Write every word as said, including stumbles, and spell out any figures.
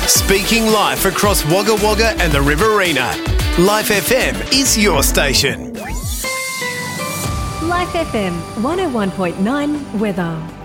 Speaking live across Wagga Wagga and the Riverina. Life F M is your station. Life F M one oh one point nine weather.